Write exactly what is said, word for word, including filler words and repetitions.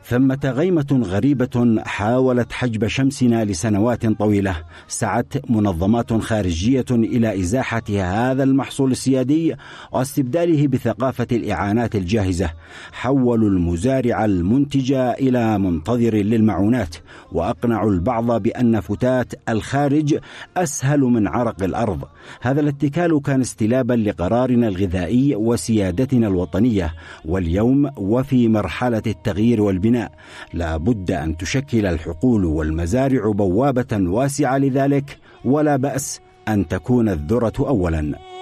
ثمة غيمة غريبة حاولت حجب شمسنا لسنوات طويلة. سعت منظمات خارجية إلى إزاحة هذا المحصول السيادي واستبداله بثقافة الإعانات الجاهزة. حولوا المزارع المنتج إلى منتظر للمعونات، وأقنعوا البعض بأن فتات الخارج أسهل من عرق الأرض. هذا الاتكال كان استلابا لقرارنا الغذائي وسيادتنا الوطنية، واليوم وفي مرحلة التغيير والبناء لا بد أن تشكل الحقول والمزارع بوابة واسعة لذلك، ولا بأس أن تكون الذرة أولا.